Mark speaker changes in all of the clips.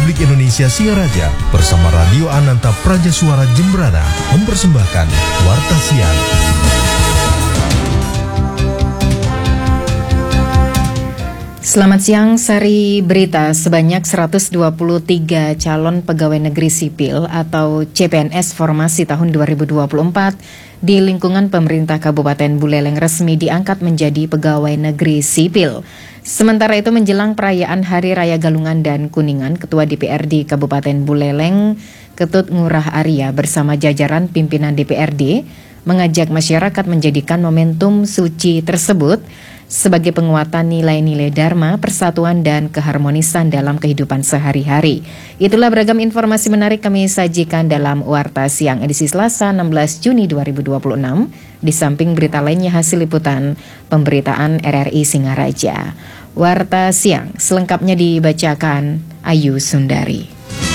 Speaker 1: Republik Indonesia Singaraja bersama Radio Ananta Praja Suara Jembrana mempersembahkan Warta Siang.
Speaker 2: Selamat siang, Sari Berita. Sebanyak 123 calon pegawai negeri sipil atau CPNS formasi tahun 2024 di lingkungan pemerintah Kabupaten Buleleng resmi diangkat menjadi pegawai negeri sipil. Sementara itu menjelang perayaan Hari Raya Galungan dan Kuningan, Ketua DPRD Kabupaten Buleleng, Ketut Ngurah Arya bersama jajaran pimpinan DPRD mengajak masyarakat menjadikan momentum suci tersebut sebagai penguatan nilai-nilai dharma, persatuan, dan keharmonisan dalam kehidupan sehari-hari. Itulah beragam informasi menarik kami sajikan dalam Warta Siang edisi Selasa 16 Juni 2026. Di samping berita lainnya hasil liputan pemberitaan RRI Singaraja. Warta Siang selengkapnya dibacakan Ayu Sundari.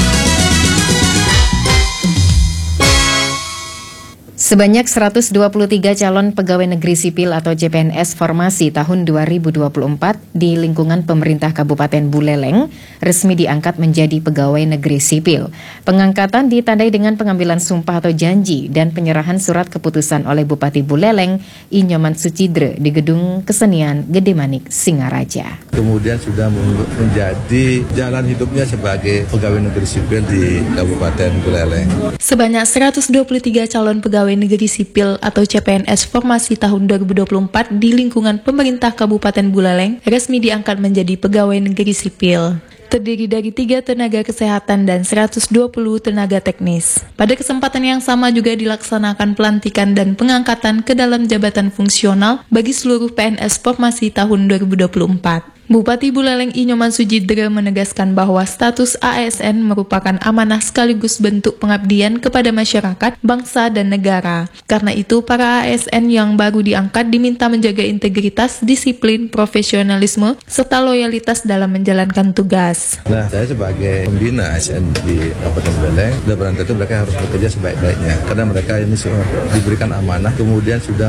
Speaker 2: Sebanyak 123 calon pegawai negeri sipil atau CPNS formasi tahun 2024 di lingkungan pemerintah Kabupaten Buleleng resmi diangkat menjadi pegawai negeri sipil. Pengangkatan ditandai dengan pengambilan sumpah atau janji dan penyerahan surat keputusan oleh Bupati Buleleng Inyoman Sucidre di Gedung Kesenian Gede Manik, Singaraja.
Speaker 3: Kemudian sudah menjadi jalan hidupnya sebagai pegawai negeri sipil di Kabupaten Buleleng.
Speaker 4: Sebanyak 123 calon pegawai negeri sipil atau CPNS formasi tahun 2024 di lingkungan pemerintah Kabupaten Buleleng resmi diangkat menjadi pegawai negeri sipil. Terdiri dari 3 tenaga kesehatan dan 120 tenaga teknis. Pada kesempatan yang sama juga dilaksanakan pelantikan dan pengangkatan ke dalam jabatan fungsional bagi seluruh PNS formasi tahun 2024. Bupati Buleleng Inyoman Sucidre menegaskan bahwa status ASN merupakan amanah sekaligus bentuk pengabdian kepada masyarakat, bangsa, dan negara. Karena itu, para ASN yang baru diangkat diminta menjaga integritas, disiplin, profesionalisme, serta loyalitas dalam menjalankan tugas.
Speaker 3: Nah, saya sebagai pembina ASN di Kabupaten Buleleng, dalam tentu mereka harus bekerja sebaik-baiknya. Karena mereka ini diberikan amanah, kemudian sudah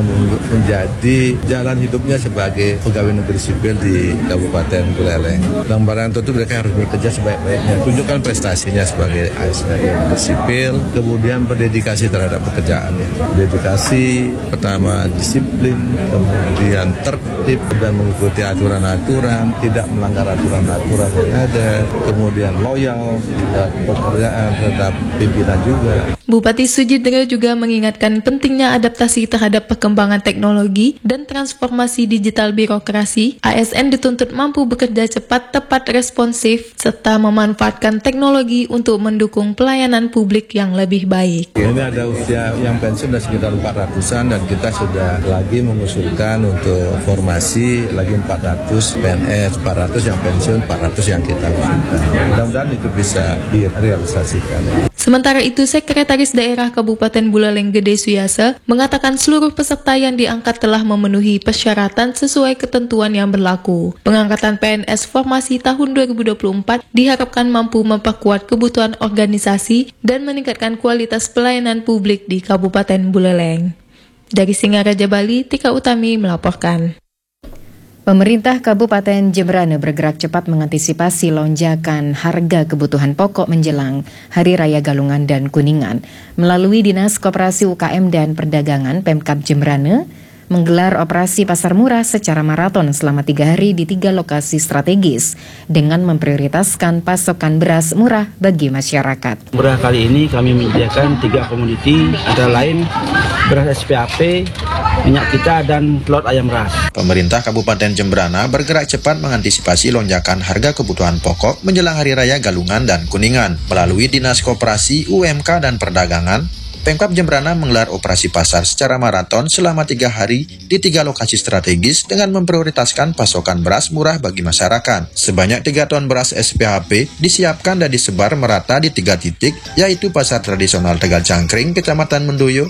Speaker 3: menjadi jalan hidupnya sebagai pegawai negeri sipil di Kabupaten Buleleng. Dalam barang tentu mereka harus bekerja sebaik-baiknya, tunjukkan prestasinya sebagai ASN sipil, kemudian berdedikasi terhadap pekerjaannya. Dedikasi pertama disiplin, kemudian tertib dan mengikuti aturan-aturan, tidak melanggar aturan-aturan yang ada, kemudian loyal dan pekerjaan terhadap pimpinan juga.
Speaker 4: Bupati Sucidre juga mengingatkan pentingnya adaptasi terhadap perkembangan teknologi dan transformasi digital birokrasi. ASN dituntut mampu bekerja cepat, tepat, responsif, serta memanfaatkan teknologi untuk mendukung pelayanan publik yang lebih baik.
Speaker 3: Ini ada usia yang pensiun dan sekitar 400-an dan kita sudah lagi mengusulkan untuk formasi lagi 400 PNS, 400 yang pensiun, 400 yang kita usulkan. Mudah-mudahan itu bisa direalisasikan.
Speaker 4: Sementara itu, Sekretaris Daerah Kabupaten Buleleng Gede Suyasa mengatakan seluruh peserta yang diangkat telah memenuhi persyaratan sesuai ketentuan yang berlaku. Pengangkatan PNS formasi tahun 2024 diharapkan mampu memperkuat kebutuhan organisasi dan meningkatkan kualitas pelayanan publik di Kabupaten Buleleng. Dari Singaraja, Bali, Tika Utami melaporkan.
Speaker 2: Pemerintah Kabupaten Jembrana bergerak cepat mengantisipasi lonjakan harga kebutuhan pokok menjelang Hari Raya Galungan dan Kuningan. Melalui Dinas Koperasi UKM dan Perdagangan Pemkab Jembrana, menggelar operasi pasar murah secara maraton selama 3 hari di 3 lokasi strategis dengan memprioritaskan pasokan beras murah bagi masyarakat.
Speaker 5: Murah kali ini kami menyediakan 3 komoditi, antara lain beras SPAP, minyak kita, dan telur ayam ras.
Speaker 6: Pemerintah Kabupaten Jembrana bergerak cepat mengantisipasi lonjakan harga kebutuhan pokok menjelang Hari Raya Galungan dan Kuningan. Melalui Dinas Koperasi, UMK, dan Perdagangan, Pemkab Jembrana menggelar operasi pasar secara maraton selama 3 hari di 3 lokasi strategis dengan memprioritaskan pasokan beras murah bagi masyarakat. Sebanyak 3 ton beras SPHP disiapkan dan disebar merata di 3 titik, yaitu Pasar Tradisional Tegal Cangkring, Kecamatan Mendoyo,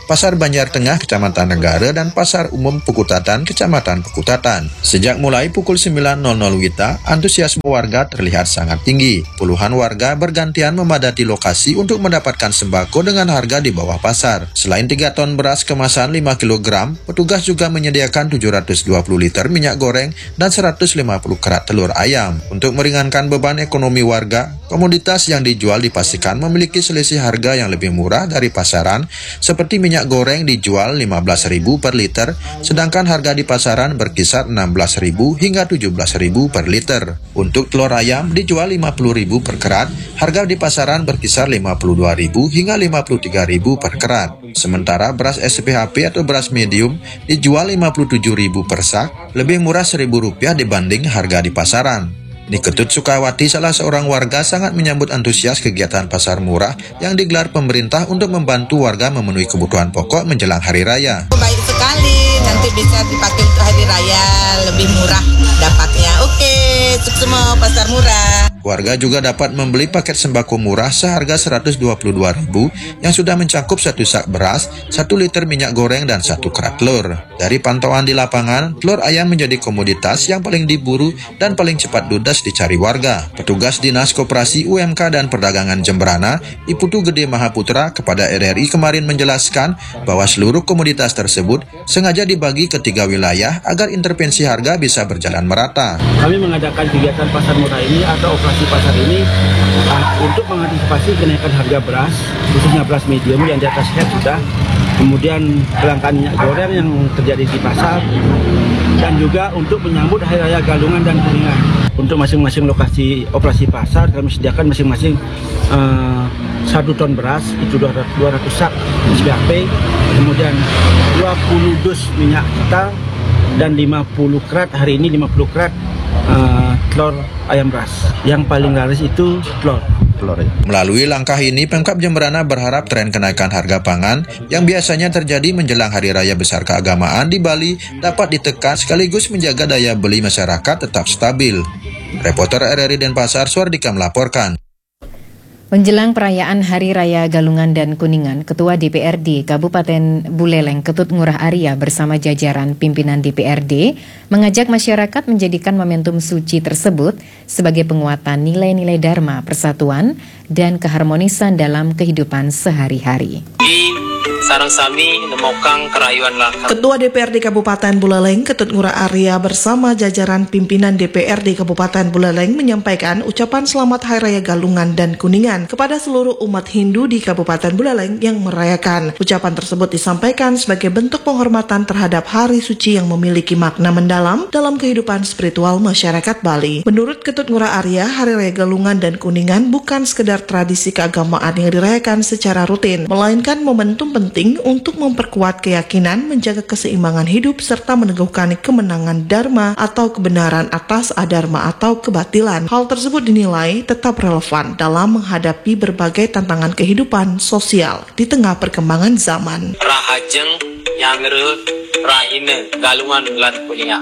Speaker 6: Pasar Banjar Tengah, Kecamatan Negara, dan Pasar Umum Pekutatan, Kecamatan Pekutatan. Sejak mulai pukul 9.00 WITA, antusiasme warga terlihat sangat tinggi. Puluhan warga bergantian memadati lokasi untuk mendapatkan sembako dengan harga di bawah pasar. Selain 3 ton beras kemasan 5 kg, petugas juga menyediakan 720 liter minyak goreng dan 150 kerat telur ayam. Untuk meringankan beban ekonomi warga, komoditas yang dijual dipastikan memiliki selisih harga yang lebih murah dari pasaran, seperti minyak goreng dijual 15.000 per liter, sedangkan harga di pasaran berkisar 16.000 hingga 17.000 per liter. Untuk telur ayam dijual 50.000 per kerat, harga di pasaran berkisar 52.000 hingga 53.000 per kerat. Sementara beras SPHP atau beras medium dijual 57.000 per sak, lebih murah Rp1.000 dibanding harga di pasaran. Niketut Sukawati, salah seorang warga, sangat menyambut antusias kegiatan pasar murah yang digelar pemerintah untuk membantu warga memenuhi kebutuhan pokok menjelang Hari Raya.
Speaker 7: Baik sekali, nanti bisa dipakai untuk Hari Raya, lebih murah dapatnya. Oke, sukses semua pasar murah.
Speaker 6: Warga juga dapat membeli paket sembako murah seharga Rp122.000 yang sudah mencakup 1 sak beras, 1 liter minyak goreng, dan 1 kerat telur. Dari pantauan di lapangan, telur ayam menjadi komoditas yang paling diburu dan paling cepat ludes dicari warga. Petugas Dinas Koperasi UMK dan Perdagangan Jemberana, Iputu Gede Mahaputra, kepada RRI kemarin menjelaskan bahwa seluruh komoditas tersebut sengaja dibagi ke 3 wilayah agar intervensi harga bisa berjalan merata.
Speaker 5: Kami mengadakan kegiatan pasar murah ini atau operasi pasar ini untuk mengantisipasi kenaikan harga beras, khususnya beras medium yang di atas head sudah, kemudian kelangkaan minyak goreng yang terjadi di pasar, dan juga untuk menyambut Hari Raya Galungan dan Kuningan. Untuk masing-masing lokasi operasi pasar kami sediakan masing-masing 1 ton beras, itu 200 sak SPHP, kemudian 20 dus minyak kita, dan 50 kerat, hari ini 50 kerat telur ayam beras. Yang paling laris itu telur.
Speaker 6: Melalui langkah ini, Pemkab Jemberana berharap tren kenaikan harga pangan yang biasanya terjadi menjelang Hari Raya Besar Keagamaan di Bali dapat ditekan sekaligus menjaga daya beli masyarakat tetap stabil. Reporter RRI Denpasar, Suardika melaporkan.
Speaker 2: Menjelang perayaan Hari Raya Galungan dan Kuningan, Ketua DPRD Kabupaten Buleleng Ketut Ngurah Arya bersama jajaran pimpinan DPRD mengajak masyarakat menjadikan momentum suci tersebut sebagai penguatan nilai-nilai Dharma, persatuan, dan keharmonisan dalam kehidupan sehari-hari.
Speaker 8: Sarang sami nemokang kerayuan lakar.
Speaker 9: Ketua DPRD Kabupaten Buleleng Ketut Ngurah Arya bersama jajaran pimpinan DPRD Kabupaten Buleleng menyampaikan ucapan selamat Hari Raya Galungan dan Kuningan kepada seluruh umat Hindu di Kabupaten Buleleng yang merayakan. Ucapan tersebut disampaikan sebagai bentuk penghormatan terhadap hari suci yang memiliki makna mendalam dalam kehidupan spiritual masyarakat Bali. Menurut Ketut Ngurah Arya, Hari Raya Galungan dan Kuningan bukan sekedar tradisi keagamaan yang dirayakan secara rutin, melainkan momentum penting untuk memperkuat keyakinan, menjaga keseimbangan hidup, serta meneguhkan kemenangan Dharma atau kebenaran atas adharma atau kebatilan. Hal tersebut dinilai tetap relevan dalam menghadapi berbagai tantangan kehidupan sosial di tengah perkembangan zaman.
Speaker 8: Rahajeng yang rahine galungan lan kuningan.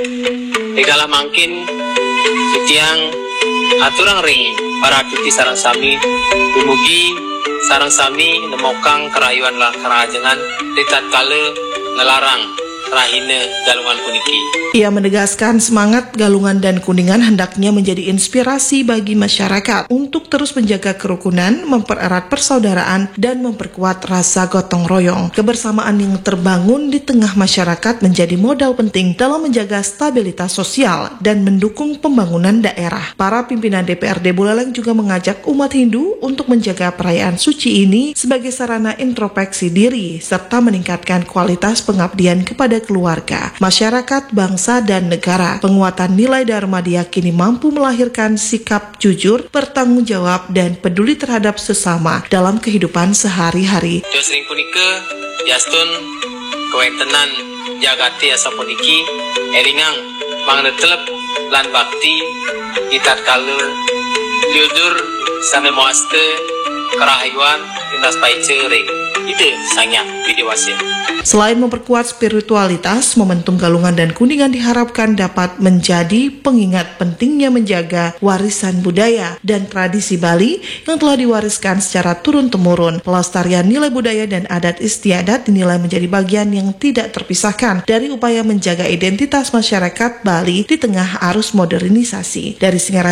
Speaker 8: Digala mangkin setiang aturang ring para cuti sarang sami dumugi sarang sami nemokang kerayuan lah kerajengan ditat kala ngelarang rahine galungan kuniki.
Speaker 9: Ia menegaskan semangat Galungan dan Kuningan hendaknya menjadi inspirasi bagi masyarakat untuk terus menjaga kerukunan, mempererat persaudaraan, dan memperkuat rasa gotong royong. Kebersamaan yang terbangun di tengah masyarakat menjadi modal penting dalam menjaga stabilitas sosial dan mendukung pembangunan daerah. Para pimpinan DPRD Buleleng juga mengajak umat Hindu untuk menjaga perayaan suci ini sebagai sarana introspeksi diri serta meningkatkan kualitas pengabdian kepada keluarga, masyarakat, bangsa, dan negara. Penguatan nilai Dharma diyakini mampu melahirkan sikap jujur, bertanggung jawab, dan peduli terhadap sesama dalam kehidupan sehari-hari.
Speaker 8: Sering punika yastun kewentenan jagati asa puniki eringang mangnetelep lan bakti itat kalu jujur same muaste kerahayuan tindas paice ring. ide sanya pidiwase.
Speaker 9: Selain memperkuat spiritualitas, momentum Galungan dan Kuningan diharapkan dapat menjadi pengingat pentingnya menjaga warisan budaya dan tradisi Bali yang telah diwariskan secara turun-temurun. Pelestarian nilai budaya dan adat istiadat dinilai menjadi bagian yang tidak terpisahkan dari upaya menjaga identitas masyarakat Bali di tengah arus modernisasi. Dari Singaraja